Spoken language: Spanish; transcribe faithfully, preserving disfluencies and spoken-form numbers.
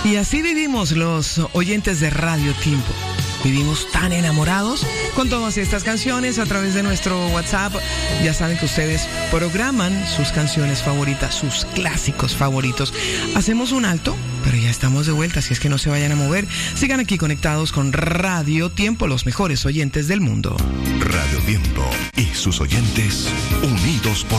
Y así vivimos los oyentes de Radio Tiempo. Vivimos tan enamorados con todas estas canciones a través de nuestro WhatsApp. Ya saben que ustedes programan sus canciones favoritas, sus clásicos favoritos. Hacemos un alto, pero ya estamos de vuelta, así es que no se vayan a mover. Sigan aquí conectados con Radio Tiempo, los mejores oyentes del mundo. Radio Tiempo y sus oyentes unidos por